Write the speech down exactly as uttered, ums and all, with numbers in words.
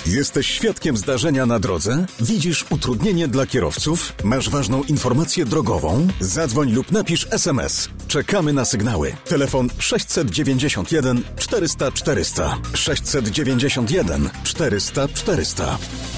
Jesteś świadkiem zdarzenia na drodze? Widzisz utrudnienie dla kierowców? Masz ważną informację drogową? Zadzwoń lub napisz es em es. Czekamy na sygnały. Telefon sześć dziewięćdziesiąt jeden czterysta czterysta. sześć dziewięćdziesiąt jeden czterysta czterysta.